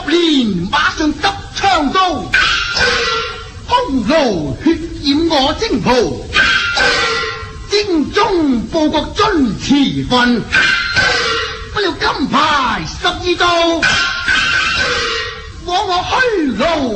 年馬上執長刀，匈奴血染我征袍，征中報國遵詞訓，不料金牌12道，枉我虛勞